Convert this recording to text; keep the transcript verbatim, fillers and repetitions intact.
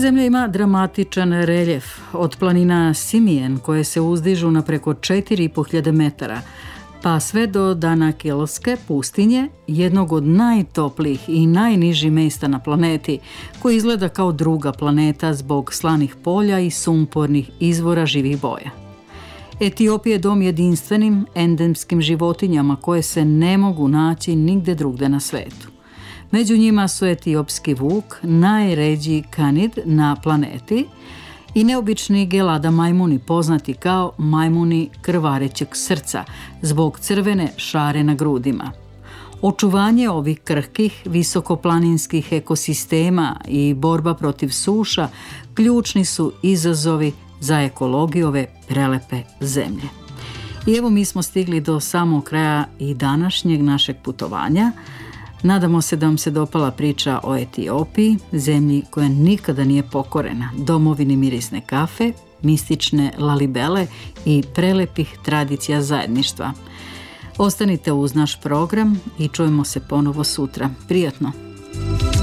zemlja ima dramatičan reljef, od planina Simijen koje se uzdižu na preko četiri i po hiljade metara, pa sve do Danakilske pustinje, jednog od najtoplijih i najnižih mjesta na planeti, koji izgleda kao druga planeta zbog slanih polja i sumpornih izvora živih boja. Etiopija je dom jedinstvenim endemskim životinjama koje se ne mogu naći nigde drugde na svetu. Među njima su etiopski vuk, najređi kanid na planeti, i neobični gelada majmuni, poznati kao majmuni krvarećeg srca zbog crvene šare na grudima. Očuvanje ovih krhkih visokoplaninskih ekosistema i borba protiv suša ključni su izazovi za ekologiju ove prelepe zemlje. I evo mi smo stigli do samog kraja i današnjeg našeg putovanja. Nadamo se da vam se dopala priča o Etiopiji, zemlji koja nikada nije pokorena, domovini mirisne kafe, mistične lalibele i prelepih tradicija zajedništva. Ostanite uz naš program i čujemo se ponovo sutra. Prijatno!